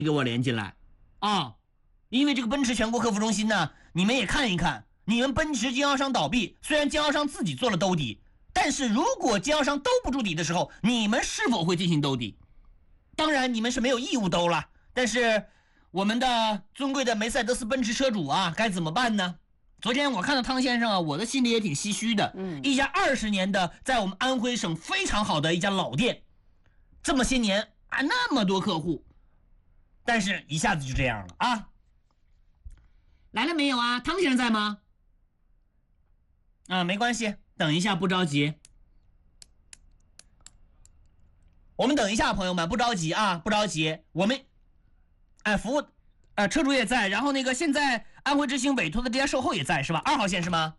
给我连进来啊！因为这个奔驰全国客服中心呢，你们也看一看，你们奔驰经销商倒闭，虽然经销商自己做了兜底，但是如果经销商兜不住底的时候，你们是否会进行兜底？当然你们是没有义务兜了，但是我们的尊贵的梅赛德斯奔驰车主啊，该怎么办呢？昨天我看到汤先生啊，我的心里也挺唏嘘的。一家20年的在我们安徽省非常好的一家老店，这么些年啊，那么多客户，但是一下子就这样了啊！来了没有啊？汤先生在吗？啊，没关系，等一下，不着急。我们等一下，朋友们，不着急啊，不着急。我们，服务，车主也在，然后那个现在安徽之星委托的这家售后也在，是吧？2号线是吗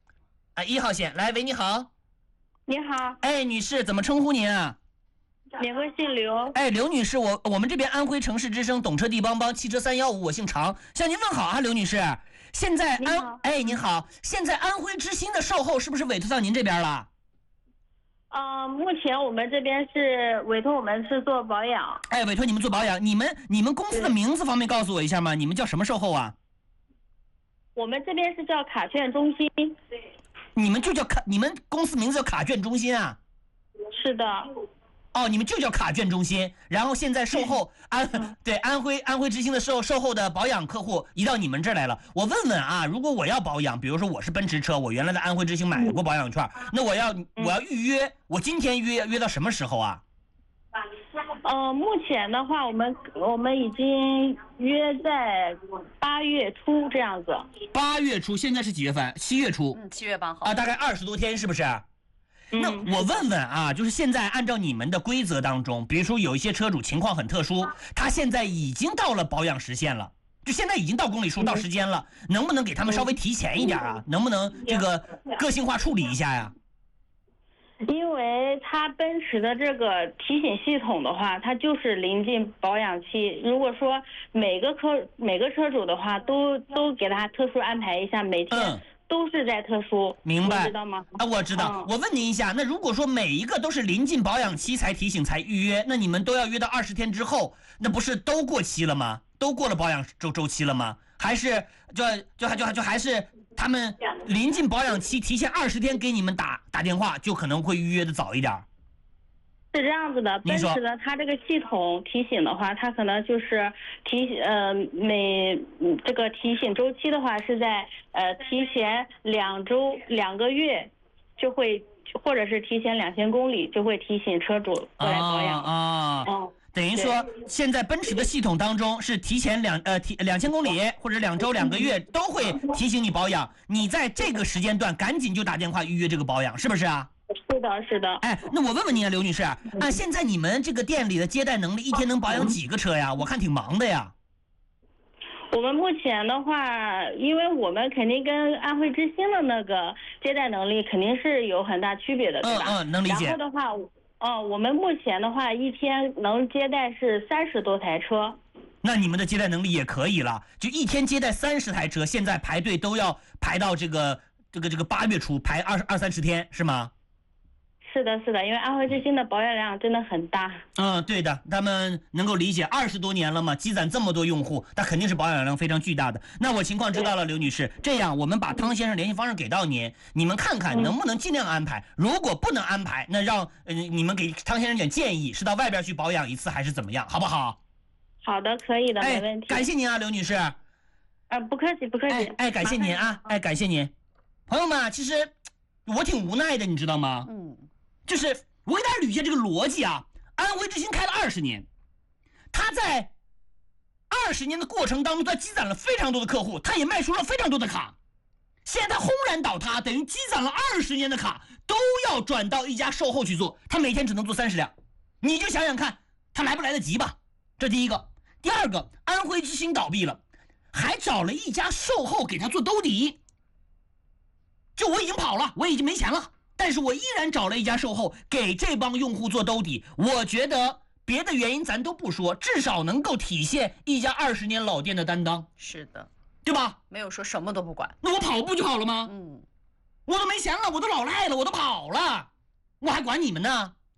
？1号线，来，喂，你好。 你好。 哎，女士，怎么称呼您啊？ 名贵姓刘。 哎，刘女士，我们这边安徽城市之声懂车帝帮帮汽车315，我姓常，向您问好啊，刘女士。现在您好，现在安徽之星的售后是不是委托到您这边了？ 目前我们这边是委托我们是做保养。 哎，委托你们做保养，你们公司的名字方便告诉我一下吗？你们叫什么售后啊？ 我们这边是叫卡券中心。 你们们公司名字叫卡券中心啊？ 是的。 哦，你们就叫卡券中心，然后现在售后安徽之星的售后的保养客户移到你们这儿来了。我问问啊，如果我要保养，比如说我是奔驰车，我原来在安徽之星买过保养券，那我要预约，我今天约到什么时候啊？ 目前的话，我们已经约在8月初这样子。 8月初，现在是几月份？7月初。 7月8号啊，大概20多天，是不是？那我问问啊，就是现在按照你们的规则当中，比如说有一些车主情况很特殊，他现在已经到了保养时限了，就现在已经到公里数到时间了，能不能给他们稍微提前一点啊？能不能这个个性化处理一下呀？ 因为它奔驰的这个提醒系统的话，它就是临近保养期。如果说每个车主的话，都给他特殊安排一下，每天都是在特殊， 明白？ 知道吗？ 啊，我知道。我问您一下，那如果说每一个都是临近保养期才提醒才预约，那你们都要约到20天之后，那不是都过期了吗？都过了保养周期了吗？还是就还是他们临近保养期提前20天给你们打电话，就可能会预约的早一点？ 是这样子的，奔驰的它这个系统提醒的话，它可能就是这个提醒周期的话是在提前2个月就会，或者是提前2000公里就会提醒车主过来保养。 等于说现在奔驰的系统当中是提前2000公里或者2周2个月都会提醒你保养，你在这个时间段赶紧就打电话预约这个保养，是不是啊？ 是的。 哎，那我问问您啊，刘女士，现在你们这个店里的接待能力一天能保养几个车呀？我看挺忙的呀。 我们目前的话，因为我们肯定跟安徽之星的那个接待能力肯定是有很大区别的，对吧？ 能理解。 然后的话，我们目前的话，一天能接待是30多台车。 那你们的接待能力也可以了，就一天接待30台车，现在排队都要排到这个8月初，排20-30天，是吗？ 是的，因为安徽之星的保养量真的很大。 对的，他们能够理解，20多年了嘛，积攒这么多用户，那肯定是保养量非常巨大的。那我情况知道了，刘女士，这样我们把汤先生联系方式给到您，你们看看能不能尽量安排。如果不能安排，那让你们给汤先生点建议，是到外边去保养一次还是怎么样，好不好？ 好的，可以的，没问题。 感谢您啊，刘女士。 不客气，不客气。 感谢您啊，感谢您。朋友们，其实我挺无奈的，你知道吗？就是我给大家捋一下这个逻辑啊。安徽之星开了20年，他在20年的过程当中，他积攒了非常多的客户，他也卖出了非常多的卡。现在他轰然倒塌，等于积攒了20年的卡都要转到一家售后去做，他每天只能做30辆。你就想想看，他来不来得及吧？这第一个。第二个，安徽之星倒闭了，还找了一家售后给他做兜底。就我已经跑了，我已经没钱了，但是我依然找了一家售后给这帮用户做兜底。我觉得别的原因咱都不说，至少能够体现一家20年老店的担当。 是的， 对吧？ 没有说什么都不管。 那我跑步就好了吗？我都没钱了，我都老赖了，我都跑了，我还管你们呢？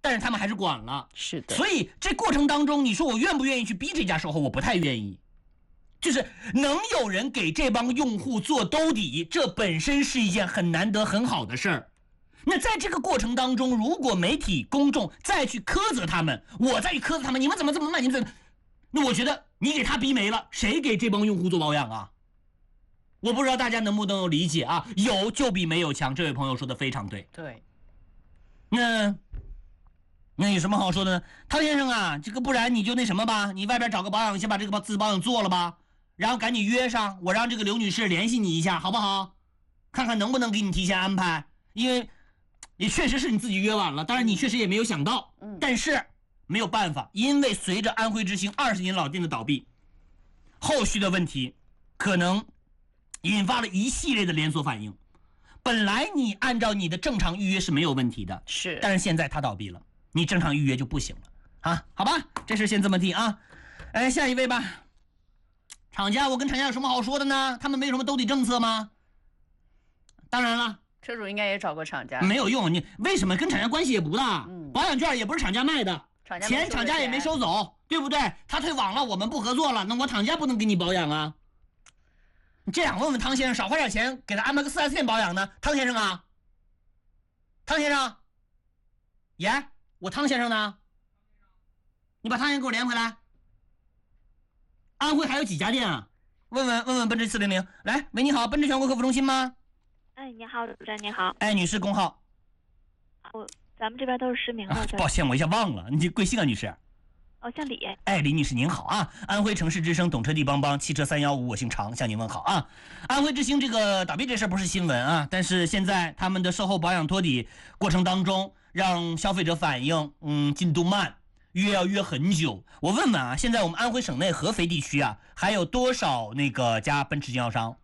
但是他们还是管了。 是的， 所以这过程当中，你说我愿不愿意去逼这家售后？我不太愿意。就是能有人给这帮用户做兜底，这本身是一件很难得很好的事儿。那在这个过程当中，如果媒体公众再去苛责他们，我再去苛责他们，你们怎么这么慢？你们怎么？那我觉得你给他逼没了，谁给这帮用户做保养啊？我不知道大家能不能理解啊？有就比没有强，这位朋友说的非常对。 对， 那有什么好说的呢？汤先生啊，这个不然你就那什么吧，你外边找个保养，先把这个自保养做了吧，然后赶紧约上，我让这个刘女士联系你一下，好不好？看看能不能给你提前安排，因为也确实是你自己约晚了，当然你确实也没有想到，但是没有办法，因为随着安徽之星20年老店的倒闭，后续的问题可能引发了一系列的连锁反应。本来你按照你的正常预约是没有问题的， 是， 但是现在它倒闭了，你正常预约就不行了啊？好吧，这事先这么地啊。下一位吧。厂家，我跟厂家有什么好说的呢？他们没有什么兜底政策吗？当然了， 车主应该也找过厂家， 没有用。你为什么跟厂家关系也不大？保养券也不是厂家卖的，钱厂家也没收走，对不对？他退网了，我们不合作了，那我厂家不能给你保养啊。你这样问问汤先生，少花点钱给他安排个4S店保养呢？汤先生啊，汤先生，耶，我汤先生呢？你把汤先生给我连回来。安徽还有几家店啊？问问奔驰400。来，喂，你好，奔驰全国客服中心吗？ 哎，你好，主持人你好。 哎，女士工号。 咱们这边都是实名的。 抱歉，我一下忘了，你贵姓啊，女士？ 姓李。 哎，李女士您好啊，安徽城市之声懂车帝帮帮汽车315，我姓常，向您问好啊。安徽之星这个倒闭这事不是新闻啊，但是现在他们的售后保养托底过程当中，让消费者反映，进度慢，要约很久。我问问啊，现在我们安徽省内合肥地区啊，还有多少那个家奔驰经销商？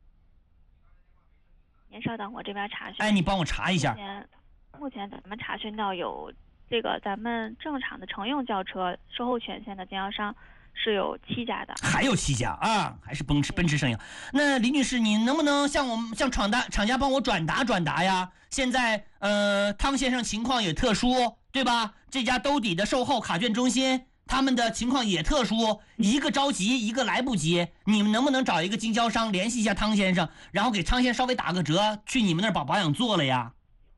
您稍等，我这边查询。 哎，你帮我查一下。 目前咱们查询到有这个咱们正常的乘用轿车售后权限的经销商是有7家的， 还有7家啊，还是奔驰生意。那李女士，你能不能向厂家帮我转达呀？现在汤先生情况也特殊，对吧？这家兜底的售后卡券中心，他们的情况也特殊，一个着急，一个来不及。你们能不能找一个经销商联系一下汤先生，然后给汤先生稍微打个折，去你们那儿把保养做了呀？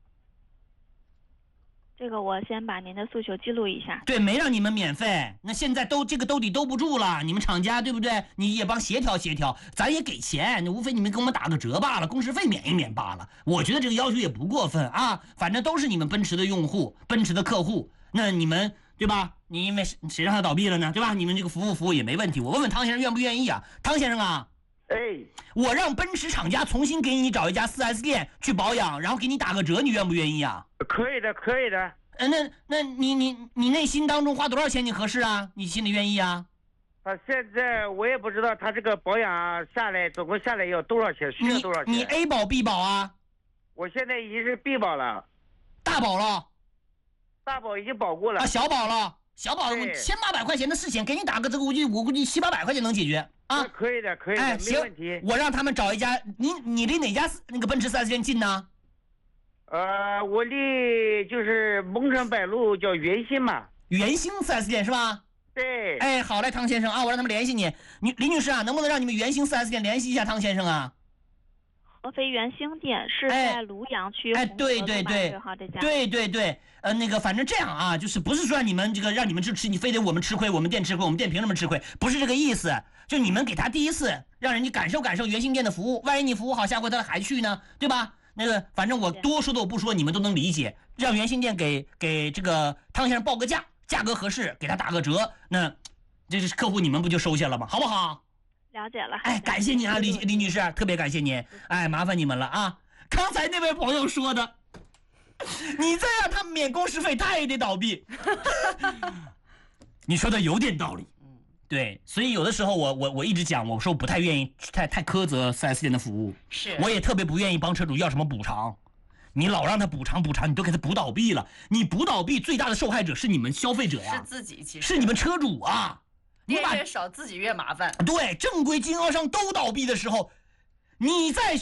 这个我先把您的诉求记录一下。 对，没让你们免费，那现在这个兜底兜不住了，你们厂家对不对？你也帮协调协调，咱也给钱，无非你们给我们打个折罢了，工时费免一免罢了。我觉得这个要求也不过分啊，反正都是你们奔驰的用户，奔驰的客户，那你们对吧？你因为谁让他倒闭了呢？对吧？你们这个服务也没问题。我问问汤先生愿不愿意啊？汤先生啊，我让奔驰厂家重新给你找一家4S店去保养，然后给你打个折，你愿不愿意啊？ 可以的，可以的。 那你内心当中花多少钱你合适啊？你心里愿意啊？ 现在我也不知道他这个保养下来总共下来要多少钱，需要多少钱？ 你 A 保 B 保啊？ 我现在已经是 B 保了。 大保了？ 大保已经保过了啊，小保了。小保1800块钱的事情，给你打个折，我估计700-800块钱能解决啊。 可以的，可以的， 哎， 没问题。 我让他们找一家，你离哪家那个奔驰4S店近呢？ 我离就是蒙城北路叫元兴嘛。 元兴4S店是吧？ 对。 哎，好嘞，汤先生啊，我让他们联系你。李女士啊，能不能让你们元兴4S店联系一下汤先生啊？ 合肥元兴店是在庐阳区对对对，那个反正这样啊，就是不是说你们这个让你们吃，你非得我们吃亏，我们店吃亏，我们店凭什么吃亏？不是这个意思，就你们给他第一次让人家感受元兴店的服务，万一你服务好，下回他还去呢，对吧？那个反正我多说的我不说，你们都能理解，让元兴店给这个汤先生报个价格合适，给他打个折，那这是客户你们不就收下了吗？好不好？ 了解了。 哎，感谢你啊，李女士，特别感谢您，哎，麻烦你们了啊！刚才那位朋友说的，你再让他们免工时费，他也得倒闭。你说的有点道理，对，所以有的时候我一直讲，我说我不太愿意太苛责4S店的服务， 是， 我也特别不愿意帮车主要什么补偿，你老让他补偿，你都给他补倒闭了，你补倒闭最大的受害者是你们消费者呀， 是自己，其实是你们车主啊。 店越少，自己越麻烦。 对，正规经销商都倒闭的时候，你再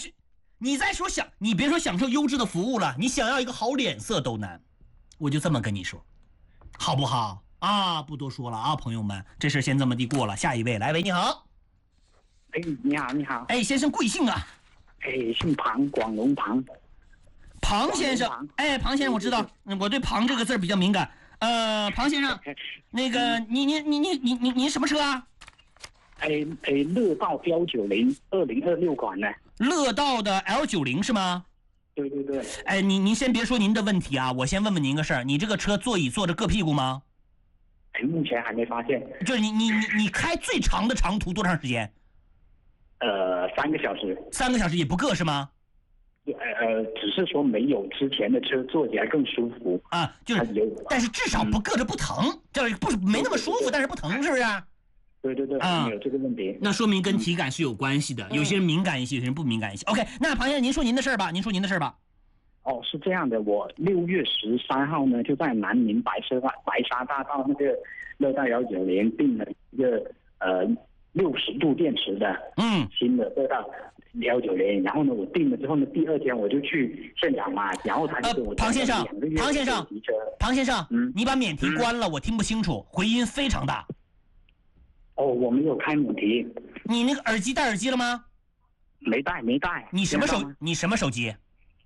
说你别说享受优质的服务了，你想要一个好脸色都难。我就这么跟你说好不好啊？不多说了啊，朋友们，这事先这么地过了。下一位，来，喂，你好。 哎，你好，你好。 哎，先生贵姓啊？ 哎，姓庞，广龙庞。 庞先生，哎，庞先生，我知道，我对庞这个字比较敏感。庞先生，那个你什么车啊？ 乐道190，2026款的。 乐道的 L90是吗？ 对对对。 哎，您先别说您的问题啊，我先问问您个事儿，你这个车座椅坐着硌屁股吗？ 哎，目前还没发现。 就是你开最长的长途多长时间 ？3个小时。 3个小时也不硌是吗？ 只是说没有之前的车坐起来更舒服啊，就是，但是至少不硌着不疼，就是没那么舒服，但是不疼，是不是？ 对对对，没有这个问题。 那说明跟体感是有关系的，有些人敏感一些，有些人不敏感一些。OK， 那庞先生，您说您的事儿吧，哦， 是这样的，我6月13号呢，就在南宁白沙大道那个乐道190订了一个60度电池的，新的乐道190，然后呢，我订了之后呢，第2天我就去现场买，然后他就跟我庞先生，你把免提关了，我听不清楚，回音非常大。 哦，我没有开免提。 你那个耳机戴耳机了吗？ 没戴。 你什么手机？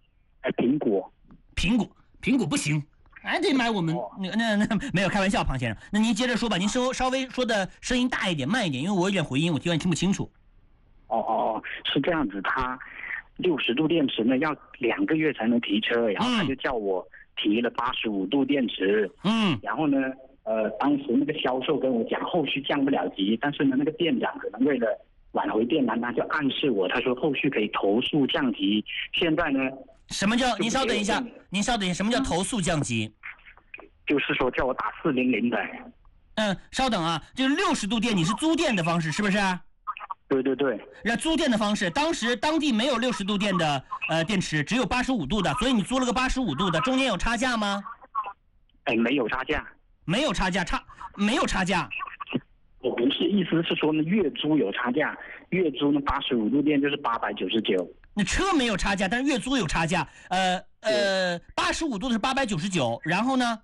苹果不行，还得买我们那没有开玩笑，庞先生。那您接着说吧，您稍微说的声音大一点，慢一点，因为我有点回音，我有点听不清楚。 是这样子，他60度电池呢要2个月才能提车，然后他就叫我提了85度电池，然后呢，当时那个销售跟我讲后续降不了级，但是呢，那个店长可能为了挽回订单，他就暗示我，他说后续可以投诉降级。现在呢， 什么叫？您稍等一下，什么叫投诉降级？ 就是说叫我打400的。 稍等啊，就是60度电，你是租电的方式是不是？ 对对对， 租电的方式，当地没有60度电的电池，只有85度的，所以你租了个85度的，中间有差价吗？ 没有差价。 没有差价，没有差价。 我不是，意思是说呢，月租有差价，月租呢85度电就是899。 那车没有差价，但是月租有差价。85度的是899，然后呢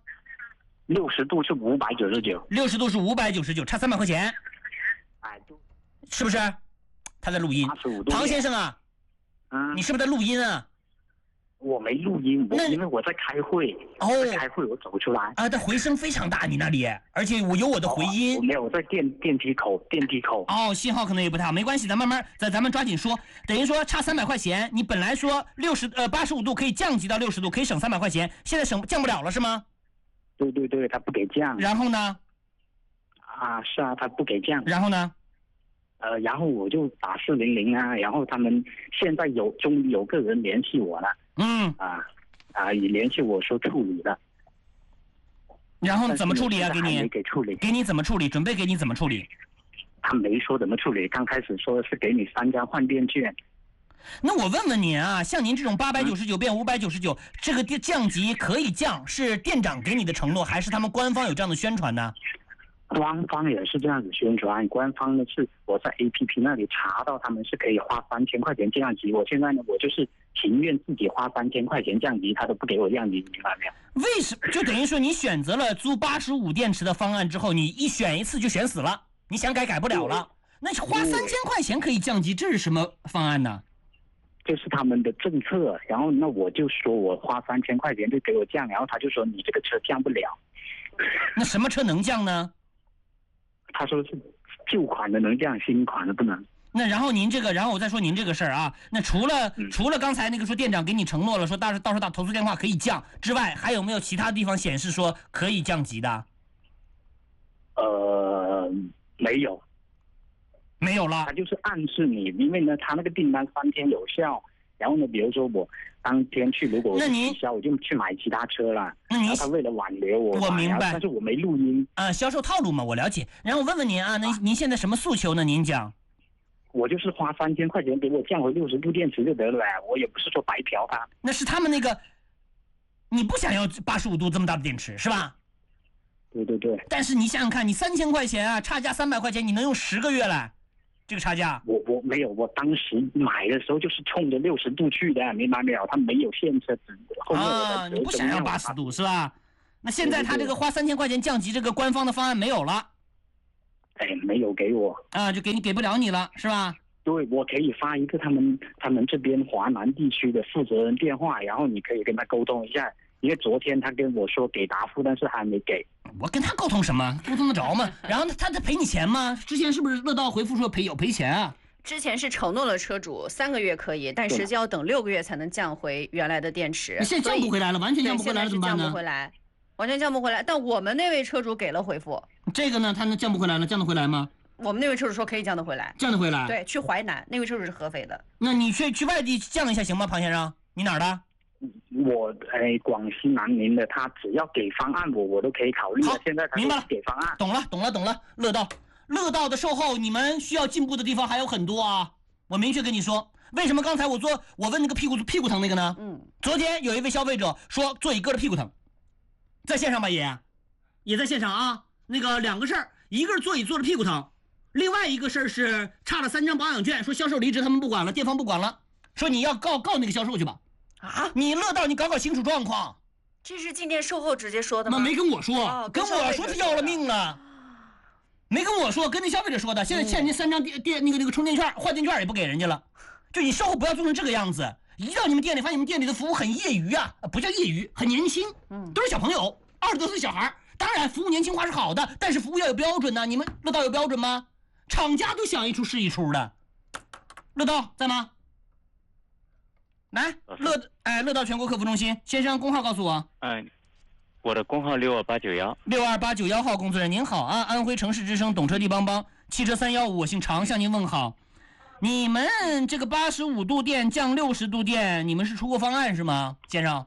？60度是599。 60度是599，差300块钱。是不是？他在录音。庞先生啊，你是不是在录音啊？ 我没录音，因为我在开会。开会我走出来。 但回声非常大，你那里，而且我有我的回音。 我没有，我在电梯口。 信号可能也不太好，没关系，咱慢慢，咱们抓紧说。等于说差300块钱，你本来说85度可以降级到60度，可以省300块钱，现在降不了了是吗？ 对对对，他不给降。 然后呢？ 是啊，他不给降。 然后呢？ 然后我就打400啊，然后他们现在终于有个人联系我了，也联系我说处理了。 然后怎么处理啊？给你怎么处理？准备给你怎么处理？ 他没说怎么处理，刚开始说是给你3张换电券。 那我问问您啊，像您这种899变599，这个降级可以降，是店长给你的承诺，还是他们官方有这样的宣传呢？ 官方也是这样子宣传，官方呢是我在 APP 那里查到他们是可以花3000块钱降级，我现在呢我就是情愿自己花3000块钱降级，他都不给我降级，明白没有？ 为什么？就等于说你选择了租85电池的方案之后，你一选一次就选死了，你想改不了了。那花3000块钱可以降级，这是什么方案呢？ 这是他们的政策，然后那我就说我花3000块钱就给我降，然后他就说你这个车降不了。 那什么车能降呢？ 他说是旧款的能降，新款的不能。 那然后然后我再说您这个事儿啊，那除了刚才那个说店长给你承诺了说到时候打投诉电话可以降之外，还有没有其他地方显示说可以降级的？没有了。 他就是暗示你，因为呢，他那个订单3天有效，然后呢，比如说我当天去，如果我取消，我就去买其他车了。那他为了挽留我明白， 但是我没录音。 销售套路嘛，我了解。然后我问问您啊，您现在什么诉求呢？您讲。 我就是花3000块钱给我降回60度电池就得了呗，我也不是说白嫖他。 那是他们那个，你不想要85度这么大的电池是吧？ 对对对。 但是你想想看，你3000块钱啊，差价300块钱，你能用10个月了。这个差价， 我没有，我当时买的时候就是冲着60度去的，明白没有？他没有现车，后面你不想要80度是吧？ 那现在他这个花3000块钱降级这个官方的方案没有了。 哎，没有给我啊，就给不了你了，是吧？ 对，我可以发一个他们这边华南地区的负责人电话，然后你可以跟他沟通一下。因为昨天他跟我说给答复，但是还没给。 我跟他沟通什么？沟通得着吗？然后他赔你钱吗？之前是不是乐道回复说赔钱啊？ 之前是承诺了车主3个月可以，但实际要等6个月才能降回原来的电池。 现在降不回来了，完全降不回来了，怎么办呢？ 降不回来，完全降不回来。但我们那位车主给了回复。 这个呢，他能降不回来了？降得回来吗？ 我们那位车主说可以降得回来， 降得回来。 对，去淮南，那位车主是合肥的。 那你去外地降一下行吗，庞先生？你哪儿的？ 我广西南宁的，他只要给方案我都可以考虑。 好， 现在他明白了， 给方案。 懂了。乐道的售后，你们需要进步的地方还有很多啊。我明确跟你说，为什么刚才我问那个屁股疼那个呢？昨天有一位消费者说座椅硌着屁股疼，在线上吧也在线上啊。那个2个事儿，一个是座椅坐着屁股疼，另外一个事儿是差了3张保养券，说销售离职他们不管了，店方不管了，说你要告那个销售去吧。啊！你乐道，你搞清楚状况。 这是进店售后直接说的吗？ 没跟我说，跟我说他要了命了。没跟我说，跟那消费者说的。现在欠人家3张那个充电券、换电券也不给人家了。就你售后不要做成这个样子。一到你们店里，发现你们店里的服务很业余啊，不叫业余，很年轻，都是小朋友，20多岁小孩。当然，服务年轻化是好的，但是服务要有标准呢。你们乐道有标准吗？厂家都想一出是一出的。乐道在吗？来，乐道全国客服中心，先生工号告诉我。 我的工号 62891号工作人员您好啊，安徽城市之声懂车帝帮帮汽车315，我姓常，向您问好。你们这个85度电降60度电，你们是出过方案是吗，先生？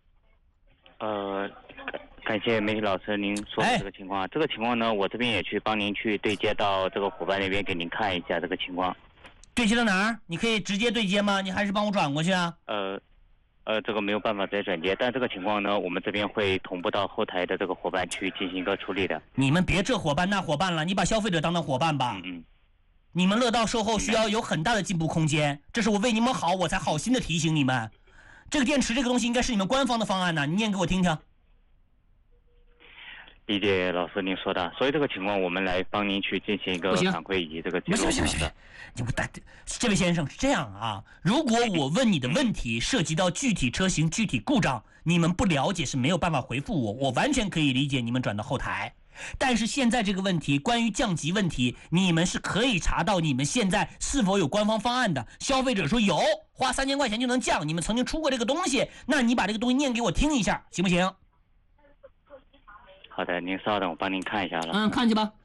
感谢媒体老师您说的这个情况。这个情况呢，我这边也去帮您去对接到这个伙伴那边给您看一下这个情况。 对接到哪儿？你可以直接对接吗？你还是帮我转过去啊？ 这个没有办法直接转接，但这个情况呢，我们这边会同步到后台的这个伙伴去进行一个处理的。 你们别这伙伴那伙伴了，你把消费者当伙伴吧。你们乐道售后需要有很大的进步空间，这是我为你们好，我才好心的提醒你们。这个电池这个东西应该是你们官方的方案呢，你念给我听听。 理解老师您说的，所以这个情况我们来帮您去进行一个反馈以及这个结论。 不行，这位先生是这样啊，如果我问你的问题涉及到具体车型、具体故障，你们不了解是没有办法回复我，我完全可以理解你们转到后台。但是现在这个问题，关于降级问题，你们是可以查到你们现在是否有官方方案的。消费者说有，花3000块钱就能降，你们曾经出过这个东西，那你把这个东西念给我听一下，行不行？ 好的，您稍等，我帮您看一下了。 看去吧。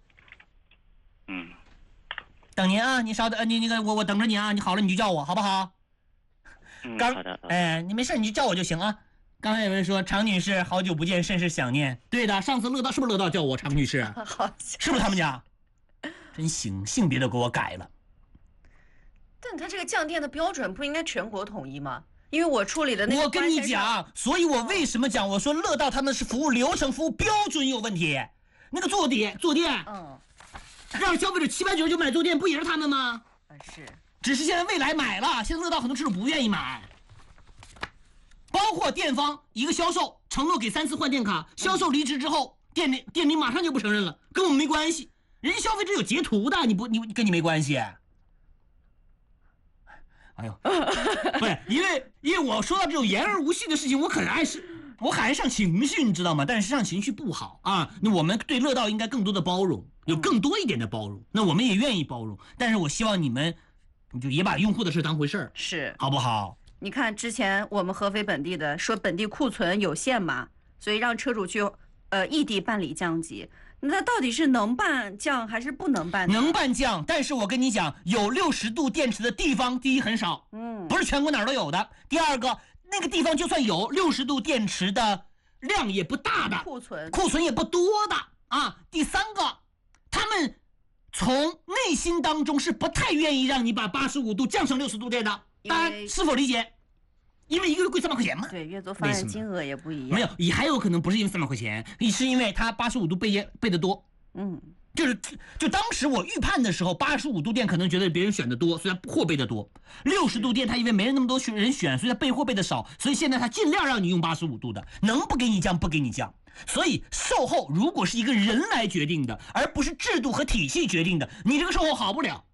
等您啊，你稍等，你那个我等着你啊，你好了你就叫我，好不好？ 好的。 你没事你就叫我就行啊。刚才有人说常女士好久不见，甚是想念。对的，上次乐道是不是乐道叫我常女士？ 好， 是不是他们家？真行，性别都给我改了。 但他这个降电的标准不应该全国统一吗？因为我处理的那个， 我跟你讲，所以我为什么讲，我说乐道他们是服务流程、服务标准有问题。那个坐垫，让消费者799买坐垫，不也是他们吗？ 是， 只是现在未来买了，现在乐道很多车主不愿意买。包括店方一个销售承诺给3次换电卡，销售离职之后，店里马上就不承认了，跟我们没关系。人家消费者有截图的，你跟你没关系。哎呦，不是因为我说到这种言而无信的事情，我很上情绪，你知道吗？但是上情绪不好啊。那我们对乐道应该更多的包容，有更多一点的包容。那我们也愿意包容，但是我希望你们就也把用户的事当回事儿， 是好不好？ 你看之前我们合肥本地的说本地库存有限嘛，所以让车主去异地办理降级。那到底是能办降还是不能办？ 能办降，但是我跟你讲，有60度电池的地方，第一很少，不是全国哪儿都有的。第二个，那个地方就算有60度电池的量也不大的，库存也不多的啊。第三个，他们从内心当中是不太愿意让你把85度降成60度电的，大家是否理解？因为一个月贵300块钱嘛， 对，月租方案金额也不一样。 没有，也还有可能不是因为300块钱，是因为它85度背的多。就当时我预判的时候，85度电可能觉得别人选的多，所以它货备的多。60度电它因为没人那么多人选，所以它备货备的少，所以现在它尽量让你用85度的，能不给你降不给你降。 所以售后如果是一个人来决定的，而不是制度和体系决定的，你这个售后好不了。